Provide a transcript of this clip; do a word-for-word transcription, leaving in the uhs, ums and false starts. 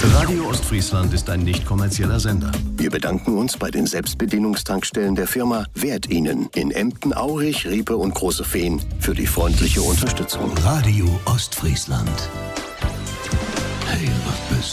Radio Ostfriesland ist ein nicht kommerzieller Sender. Wir bedanken uns bei den Selbstbedienungstankstellen der Firma Wert Ihnen in Emden, Aurich, Riepe und Große Feen für die freundliche Unterstützung. Radio Ostfriesland. Hey, was bist